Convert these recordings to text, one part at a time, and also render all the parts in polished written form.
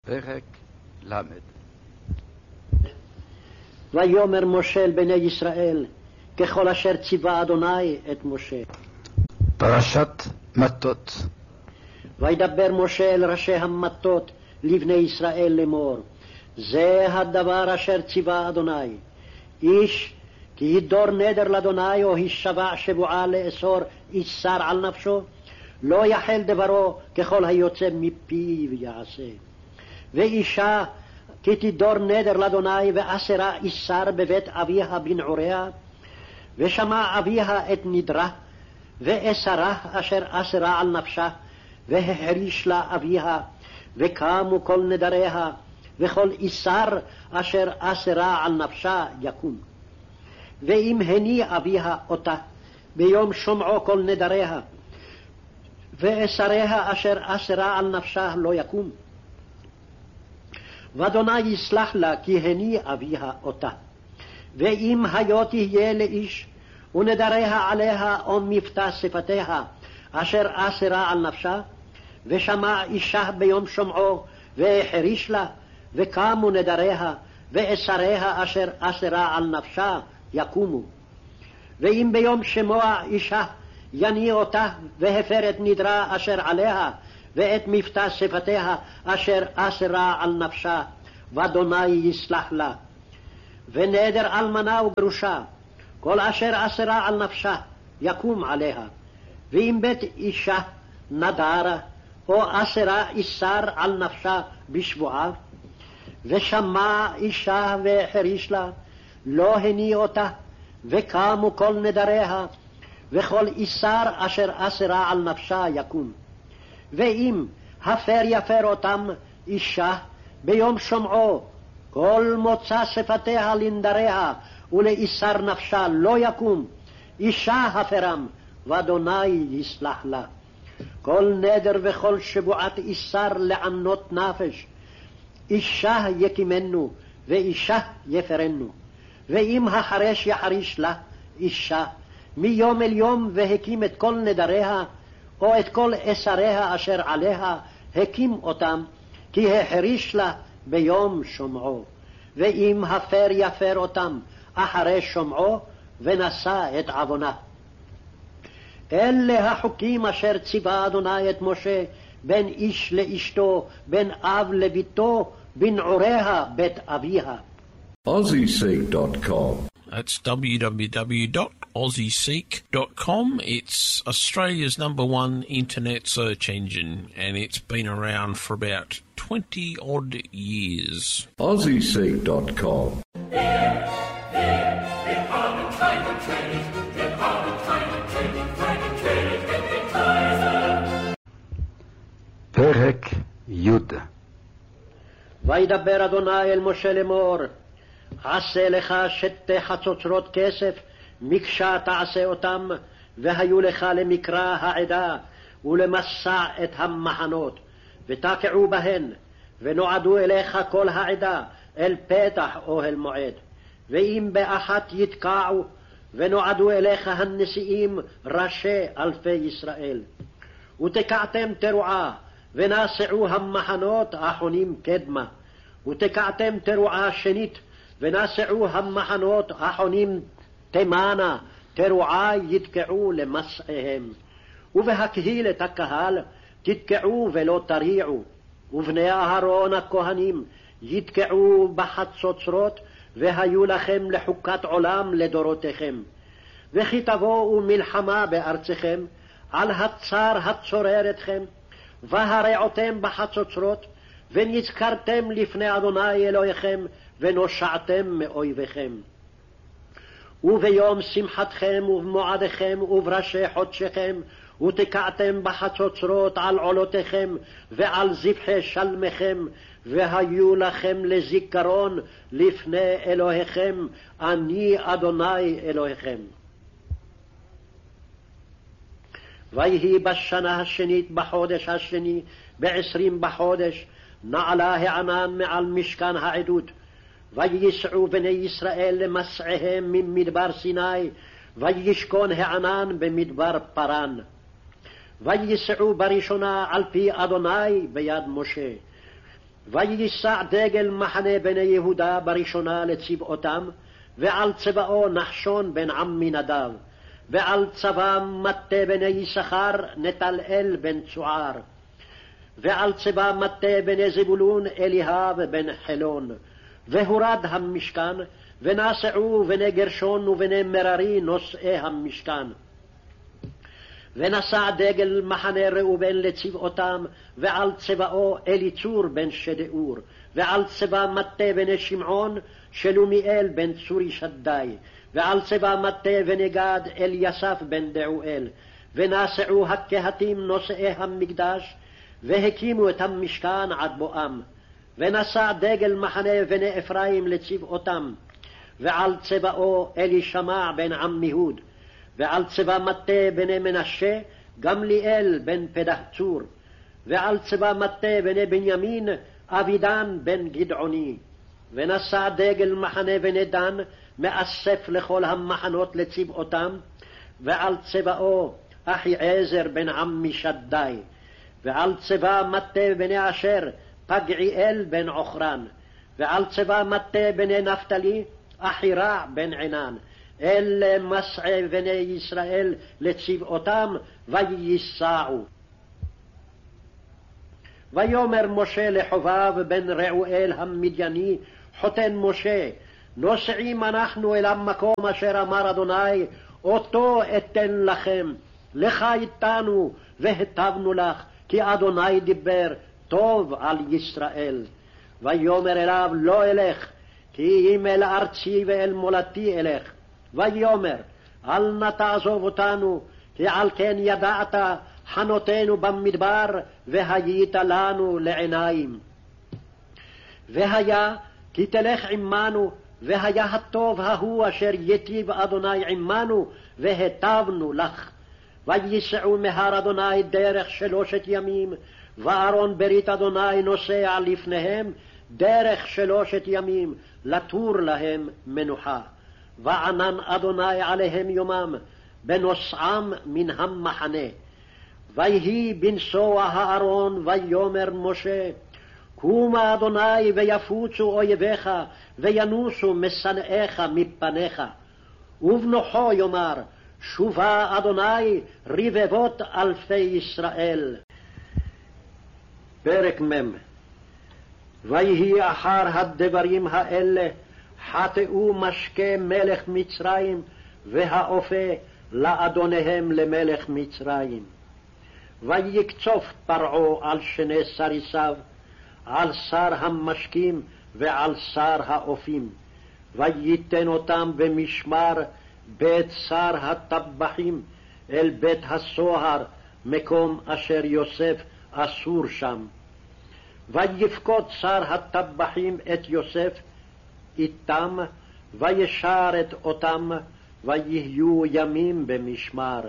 פרק ל'. ויאמר משה אל בני ישראל ככל אשר ציווה אדוני את משה. פרשת מטות. וידבר משה אל ראשי המטות לבני ישראל לאמור, זה הדבר אשר ציווה אדוני, איש כי ידור נדר לאדוני או הישבע שבועה לאסור איסר על נפשו, לא יחל דברו ככל היוצא מפיו יעשה. ואישה כי תדור נדר לאדוני ואסרה איסר בבית אביה בנעוריה, ושמע אביה את נדרה ואסרה אשר אסרה על נפשה, והחריש לה אביה, וקמו כל נדריה, וכל איסר אשר אסרה על נפשה יקום. ואם הניע אביה אותה ביום שומעו כל נדריה, ואסריה אשר אסרה על נפשה לא יקום. ואדוני יסלח לה כי הניע אביה אותה. ואם היו תהיה לאיש ונדריה עליה או מבטא שפתיה אשר אסרה על נפשה, ושמע אישה ביום שומעו והחריש לה, וקמו נדריה ואסריה אשר אסרה על נפשה יקומו. ואם ביום שמוע אישה יניע אותה והפר את נדרה אשר עליה ואת מבטא שפתיה אשר אסרה על נפשה, ואדוני יסלח לה. ונדר אלמנה וגרושה, כל אשר אסרה על נפשה יקום עליה. ואם בית אישה נדרה או אסרה איסר על נפשה בשבועה, ושמע אישה והחריש לה, לא הניע אותה, וקמו כל נדריה, וכל איסר אשר אסרה על נפשה יקום. ואם הפר יפר אותם אישה ביום שומעו, כל מוצא שפתיה לנדריה ולאיסר נפשה לא יקום, אישה הפרם, ואדוני יסלח לה. כל נדר וכל שבועת איסר לענות נפש, אישה יקימנו ואישה יפרנו. ואם החרש יחריש לה אישה מיום אל יום והקים את כל נדריה או את כל אסריה אשר עליה, הקים אותם כי החריש לה ביום שומעו. ואם הפר יפר אותם אחרי שומעו ונשא את עוונה. אלה החוקים אשר ציווה אדוני את משה בין איש לאשתו, בין אב לביתו, בנעוריה בית אביה. AussieSeek.com. That's www.aussieseek.com. It's Australia's #1 internet search engine, and it's been around for about 20 odd years. AussieSeek.com. פרק י'. וידבר אדוני אל משה לאמור, עשה לך שתי חצוצרות כסף, מקשה תעשה אותם, והיו לך למקרא העדה ולמסע את המחנות, ותקעו בהן, ונועדו אליך כל העדה אל פתח אוהל מועד. ואם באחת יתקעו, ונועדו אליך הנשיאים ראשי אלפי ישראל. ותקעתם תרועה, ונשעו המחנות החונים קדמה. ותקעתם תרועה שנית, ונשעו המחנות החונים תימנה, תרועה יתקעו למסעיהם. ובהקהילת הקהל תתקעו ולא תריעו. ובני אהרון הכהנים יתקעו בחצוצרות, והיו לכם לחוקת עולם לדורותיכם. וכי תבואו מלחמה בארצכם, על הצר הצורר אתכם, והרעותם בחצוצרות, ונזכרתם לפני אדוני אלוהיכם, ונושעתם מאויביכם. וביום שמחתכם ובמועדיכם ובראשי חודשיכם, ותקעתם בחצוצרות על עולותיכם ועל זבחי שלמיכם, והיו לכם לזיכרון לפני אלוהיכם, אני אדוני אלוהיכם. ויהי בשנה השנית בחודש השני, ב20 בחודש, נעלה הענן מעל משכן העדות. וייסעו בני ישראל למסעיהם ממדבר סיני, וישכון הענן במדבר פרן. וייסעו בראשונה על פי אדוני ביד משה. ויישא דגל מחנה בני יהודה בראשונה לצבאותם, ועל צבאו נחשון בן עמינדב, ועל צבאם מטה בני יששכר נתנאל בן צוער, ועל צבא מטה בני זבולון אליהב בן חילון. והורד המשכן, ונסעו בני גרשון ובני מררי נושאי המשכן. ונשא דגל מחנה ראובן לצבאותם, ועל צבאו אליצור בן שדאור, ועל צבא מטה בני שמעון שלומיאל בן צורי שדי, ועל צבא מטה בני גד אליסף בן דעואל. ונסעו הקהתים נושאי המקדש, והקימו את המשכן עד בואם. ונשא דגל מחנה בני אפרים לצבאותם, ועל צבאו אלישמע בן עמיהוד, ועל צבא מטה בני מנשה גמליאל בן פדהצור, ועל צבא מטה בני בנימין אבידן בן גדעוני. ונשא דגל מחנה בני דן מאסף לכל המחנות לצבאותם, ועל צבאו אחיעזר בן עמי שדי, ועל צבא מטה בני אשר פגעיאל בן עוכרן, ועל צבא מטה בני נפתלי אחירע בן עינן. אלה מסעי בני ישראל לצבאותם וייסעו. ויאמר משה לחובב בן רעואל המדייני חותן משה, נוסעים אנחנו אל המקום אשר אמר אדוני אותו אתן לכם, לך איתנו והטבנו לך, כי אדוני דיבר טוב על ישראל. ויאמר אליו לא אלך, כי אם אל ארצי ואל מולדתי אלך. ויאמר אל נא תעזוב אותנו, כי על כן ידעת חנותנו במדבר והיית לנו לעיניים. והיה כי תלך עמנו, והיה הטוב ההוא אשר יטיב אדוני עמנו והטבנו לך. וייסעו מהר אדוני דרך 3 ימים, וארון ברית אדוני נוסע לפניהם דרך 3 ימים, לתור להם מנוחה. וענן אדוני עליהם יומם בנוסעם מן המחנה. ויהי בנסוע הארון ויאמר משה, קומה אדוני ויפוצו אויביך וינוסו משנאיך מפניך. ובנוחו יאמר, שובה אדוני רבבות אלפי ישראל. פרק מ'. ויהי אחר הדברים האלה חטאו משקה מלך מצרים והאופה לאדוניהם למלך מצרים. ויקצוף פרעה על 2 סריסיו, על שר המשקים ועל שר האופים, וייתן אותם במשמר בית שר הטבחים אל בית הסוהר, מקום אשר יוסף אסור שם. ויפקוד שר הטבחים את יוסף איתם, וישרת אותם, ויהיו ימים במשמר.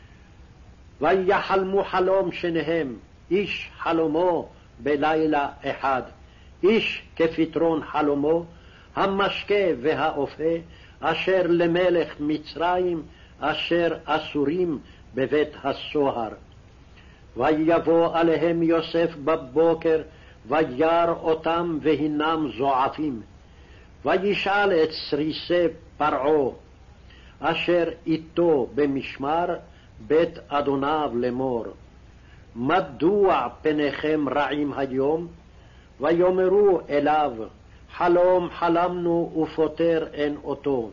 ויחלמו חלום שניהם, איש חלומו בלילה אחד, איש כפתרון חלומו, המשקה והאופה, אשר למלך מצרים, אשר אסורים בבית הסוהר. ויבוא עליהם יוסף בבוקר, וירא אותם והינם זועפים. וישאל את סריסי פרעה, אשר איתו במשמר בית אדוניו לאמור, מדוע פניכם רעים היום? ויאמרו אליו, חלום חלמנו ופותר אין אותו.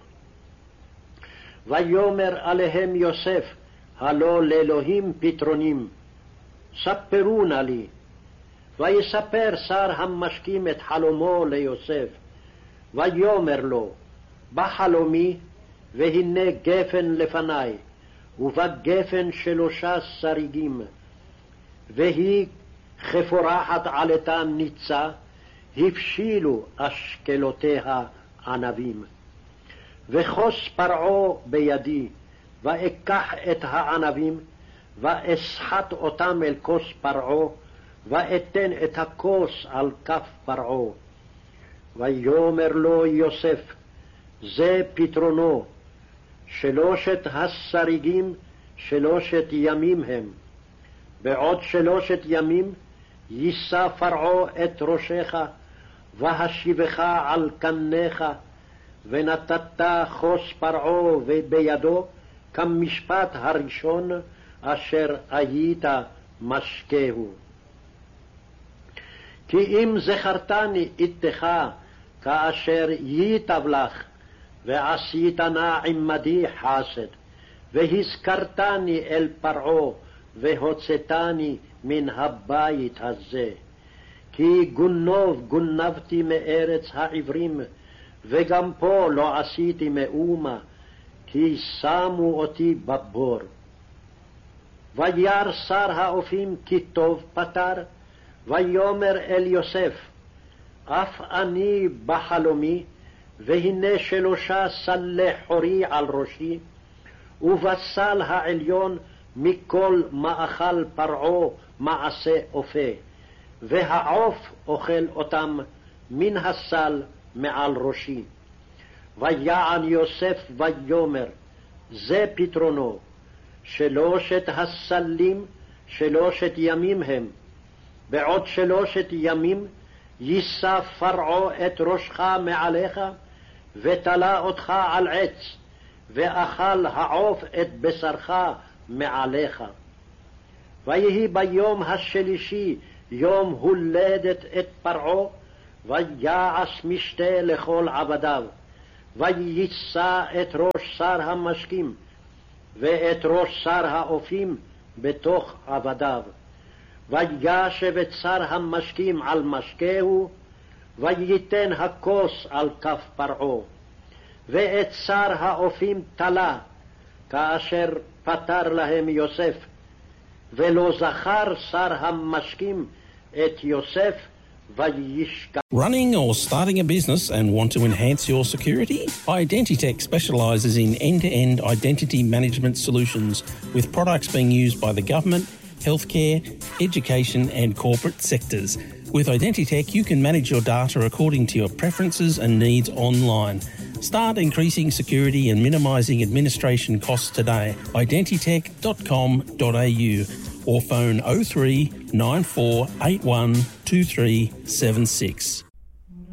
ויאמר עליהם יוסף, הלא לאלוהים פתרונים, ספרו נא לי. ויספר שר המשקים את חלומו ליוסף. ויאמר לו, בחלומי, והנה גפן לפני, ובגפן 3 שריגים, והיא כפורחת עלתה ניצה, הבשילו אשכלותיה ענבים. וחוס פרעה בידי, ואקח את הענבים, ואסחט אותם אל כוס פרעה, ואתן את הכוס על כף פרעה. ויאמר לו יוסף, זה פתרונו, 3 השריגים 3 ימים הם. בעוד 3 ימים יישא פרעה את ראשך, והשיבך על קניך, ונתת חוס פרעה בידו, כמשפט הראשון אשר היית משקהו. כי אם זכרתני איתך כאשר ייטב לך, ועשית נא עמדי חסד, והזכרתני אל פרעה, והוצאתני מן הבית הזה. כי גונבתי מארץ העברים, וגם פה לא עשיתי מאומה, כי שמו אותי בבור. וירא שר האופים כי טוב פתר, ויאמר אל יוסף, אף אני בחלומי, והנה 3 סלי חורי על ראשי, ובסל העליון מכל מאכל פרעה מעשה אופה, והעוף אוכל אותם מן הסל מעל ראשי. ויען יוסף ויאמר, זה פתרונו, 3 הסלים 3 ימים הם, בעוד 3 ימים יישא פרעה את ראשך מעליך, ותלה אותך על עץ, ואכל העוף את בשרך מעליך. ויהי ביום השלישי יום הולדת את פרעה, ויעש משתה לכל עבדיו, ויישא את ראש שר המשקים, ואת ראש שר האופים בתוך עבדיו. וישב את שר המשקים על משקהו, וייתן הכוס על כף פרעה. ואת שר האופים תלה, כאשר פטר להם יוסף, ולא זכר שר המשקים את יוסף, וישכח. Running or starting a business and want to enhance your security? Identitech specialises in end-to-end identity management solutions with products being used by the government, healthcare, education and corporate sectors. With Identitech, you can manage your data according to your preferences and needs online. Start increasing security and minimising administration costs today. Identitech.com.au or phone 03 9481 2376.